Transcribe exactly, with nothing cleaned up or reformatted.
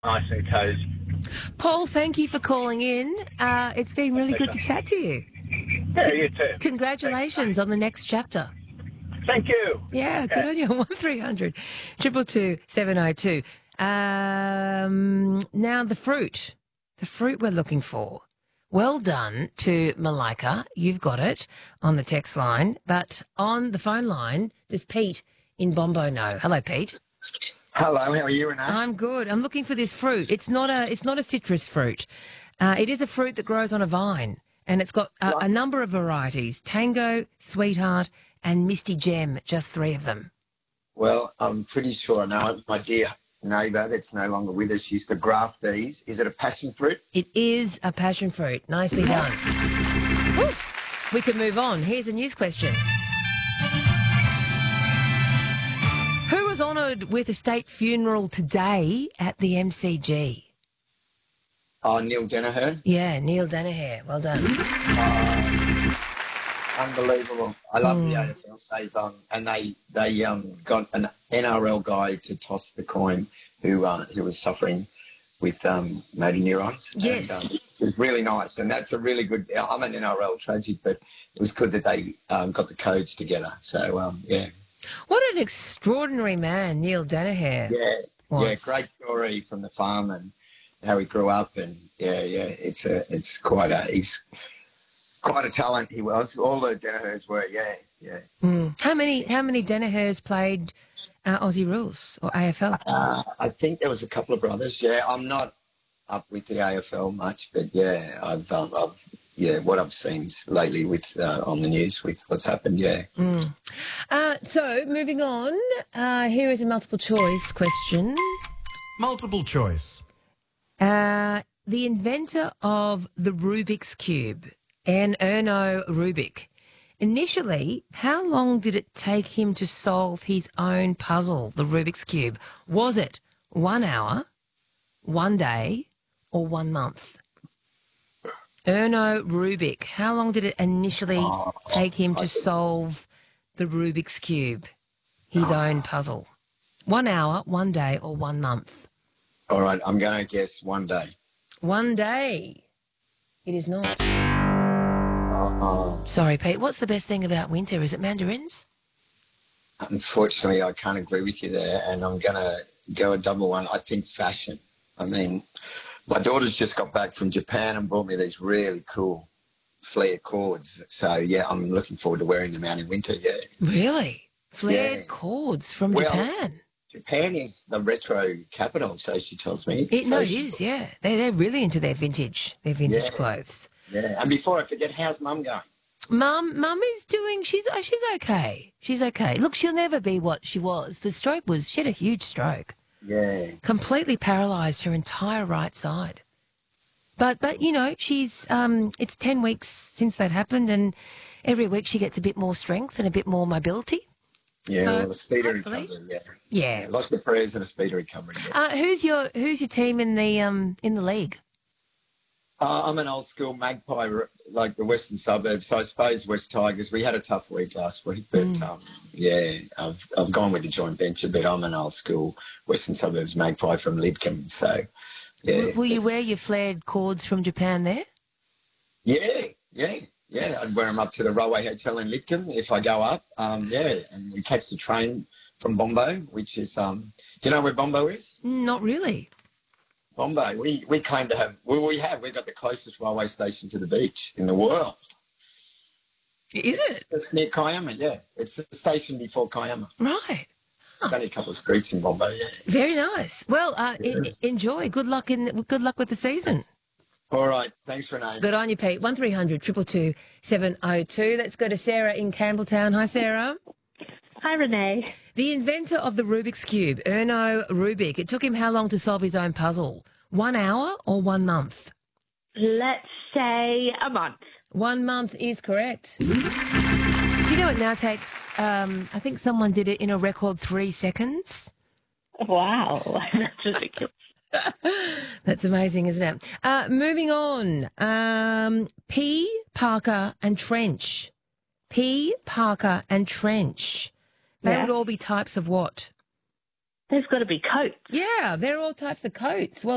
nice and cosy. Paul, thank you for calling in. Uh, it's been really good to chat to you. Yeah, you too. Congratulations on the next chapter. Thank you. Yeah, Okay. good on you. one three hundred two two two seven oh two. Um, now, the fruit. The fruit we're looking for. Well done to Malika. You've got it on the text line. But on the phone line, does Pete in Bombo know? Hello, Pete. Hello, how are you, Renee? I'm good. I'm looking for this fruit. It's not a it's not a citrus fruit. Uh, it is a fruit that grows on a vine, and it's got a, a number of varieties: Tango, Sweetheart, and Misty Gem. Just three of them. Well, I'm pretty sure I know it. My dear neighbour that's no longer with us used to graft these. Is it a passion fruit? It is a passion fruit. Nicely done. Woo. We can move on. Here's a news question. Who was honoured with a state funeral today at the M C G? Oh, Neil Danaher. Yeah, Neil Danaher. Well done. Uh, unbelievable. I love Mm. the A F L. They've, um, and they they um, got an N R L guy to toss the coin who uh, who was suffering with um, motor neurons. Yes. And, um, it was really nice. And that's a really good... I'm an N R L tragic, but it was good that they um, got the codes together. So, um, yeah. What an extraordinary man Neil Danaher Yeah, was. yeah, great story from the farm and how he grew up, and yeah, yeah, it's a, it's quite a, he's quite a talent. He was. All the Danahers were, yeah, yeah. Mm. How many how many Danahers played uh, Aussie rules or A F L? Uh, I think there was a couple of brothers. Yeah, I'm not up with the A F L much, but yeah, I've, um, I've yeah, what I've seen lately with uh, on the news with what's happened. Yeah. Mm. Uh, so moving on, uh, here is a multiple choice question. Multiple choice. Uh, the inventor of the Rubik's Cube, An Erno Rubik, initially, how long did it take him to solve his own puzzle, the Rubik's Cube? Was it one hour, one day, or one month? Erno Rubik, how long did it initially take him to solve the Rubik's Cube, his own puzzle? One hour, one day, or one month? All right, I'm going to guess one day. One day. It is not. Uh, Sorry, Pete. What's the best thing about winter? Is it mandarins? unfortunately, I can't agree with you there, and I'm going to go a double one. I think fashion. I mean, my daughter's just got back from Japan and brought me these really cool flare cords. So, yeah, I'm looking forward to wearing them out in winter, yeah. Really? Flared Yeah. cords from Well, Japan? Japan is the retro capital, so she tells me. It, so no, it she- is, yeah. They, they're really into their vintage, their vintage Yeah. clothes. Yeah, and before I forget, how's Mum going? Mum, Mum is doing, she's uh, she's okay. She's okay. Look, she'll never be what she was. The stroke was, she had a huge stroke. Yeah. Completely paralysed her entire right side. But, but you know, she's, um, it's ten weeks since that happened, and every week she gets a bit more strength and a bit more mobility. Yeah, So, well, a speedy hopefully- recovery, yeah. Yeah. Lots of prayers and a speedy recovery, yeah. Uh, who's your Who's your team in the um in the league? Uh, I'm an old school magpie, like the western suburbs. So I suppose West Tigers. We had a tough week last week, but Mm. um, yeah, I've I've gone with the joint venture. But I'm an old school western suburbs magpie from Lidcombe. So yeah, Will, will you wear your flared cords from Japan there? yeah, yeah, yeah. I'd wear them up to the Railway Hotel in Lidcombe if I go up. Um, yeah, and we catch the train from Bombo, which is um. Do you know where Bombo is? Not really. Bombo. We we claim to have. Well, we have. We've got the closest railway station to the beach in the world. Is it? It's near Kiama, yeah. It's the station before Kiama. Right. There's only a couple of streets in Bombo, yeah. Very nice. Well, uh, en- enjoy. Good luck in good luck with the season. All right. Thanks, Renee. Good on you, Pete. One three hundred two two two seven oh two. Let's go to Sarah in Campbelltown. Hi, Sarah. Hi, Renee. The inventor of the Rubik's Cube, Erno Rubik. It took him how long to solve his own puzzle? One hour or one month? Let's say a month. One month is correct. Do you know it now takes, um, I think someone did it in a record three seconds? Wow, that's ridiculous. That's amazing, isn't it? Uh, moving on. Um, P, Parker and Trench. P, Parker and Trench. They Yeah. would all be types of what? There's got to be coats. Yeah, they're all types of coats. Well,